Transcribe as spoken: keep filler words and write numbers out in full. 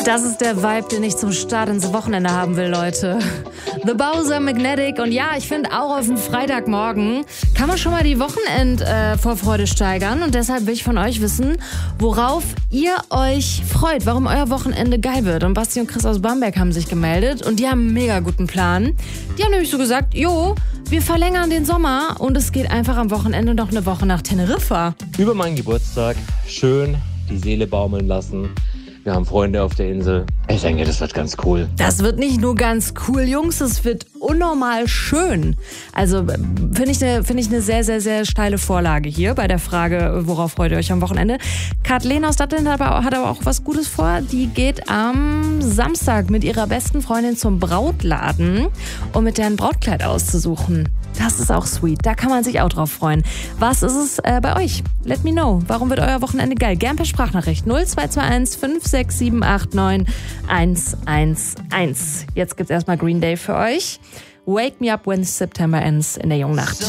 Das ist der Vibe, den ich zum Start ins Wochenende haben will, Leute. The Bowser Magnetic. Und ja, ich finde auch auf dem Freitagmorgen kann man schon mal die Wochenend-Vorfreude äh, steigern. Und deshalb will ich von euch wissen, worauf ihr euch freut, warum euer Wochenende geil wird. Und Basti und Chris aus Bamberg haben sich gemeldet und die haben einen mega guten Plan. Die haben nämlich so gesagt, jo, wir verlängern den Sommer und es geht einfach am Wochenende noch eine Woche nach Teneriffa. Über meinen Geburtstag schön die Seele baumeln lassen. Wir haben Freunde auf der Insel. Ich denke, das wird ganz cool. Das wird nicht nur ganz cool, Jungs, es wird unnormal schön. Also finde ich eine find ich eine sehr, sehr, sehr steile Vorlage hier bei der Frage, worauf freut ihr euch am Wochenende. Kathleen aus Datteln hat aber, hat aber auch was Gutes vor. Die geht am Samstag mit ihrer besten Freundin zum Brautladen, um mit der ein Brautkleid auszusuchen. Das ist auch sweet. Da kann man sich auch drauf freuen. Was ist es äh, bei euch? Let me know. Warum wird euer Wochenende geil? Gern per Sprachnachricht null zwei zwei eins fünf sechs sieben acht neun eins eins eins. Jetzt gibt's erstmal Green Day für euch. Wake Me Up When September Ends in der jungen Nacht.